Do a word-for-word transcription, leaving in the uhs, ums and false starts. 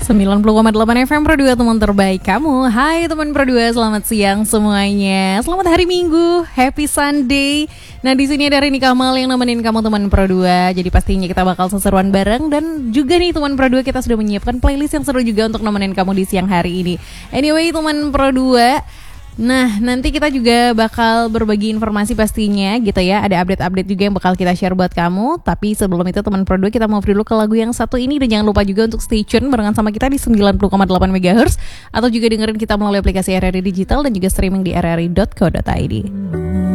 sembilan puluh koma delapan F M Pro dua, teman terbaik kamu. Hai teman Pro dua, selamat siang semuanya. Selamat hari Minggu, happy Sunday. Nah, di sini ada Rini Kamal yang nemenin kamu teman Pro dua. Jadi pastinya kita bakal seseruan bareng. Dan juga nih teman Pro dua, kita sudah menyiapkan playlist yang seru juga untuk nemenin kamu di siang hari ini. Anyway teman Pro dua, nah, nanti kita juga bakal berbagi informasi pastinya gitu ya. Ada update-update juga yang bakal kita share buat kamu. Tapi sebelum itu teman Pro dua, kita move dulu ke lagu yang satu ini. Dan jangan lupa juga untuk stay tune barengan sama kita di sembilan puluh koma delapan megahertz. Atau juga dengerin kita melalui aplikasi R R I Digital dan juga streaming di r r i dot co dot i d.